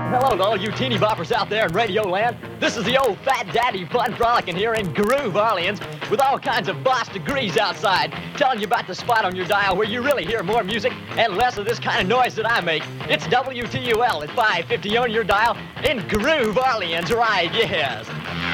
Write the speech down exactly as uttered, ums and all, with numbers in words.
Hello to all you teeny boppers out there in Radio Land. This is the old Fat Daddy Fun Frolicking here in Groove Orleans with all kinds of boss degrees outside, telling you about the spot on your dial where you really hear more music and less of this kind of noise that I make. It's W T U L at five fifty on your dial in Groove Orleans, right? Yes.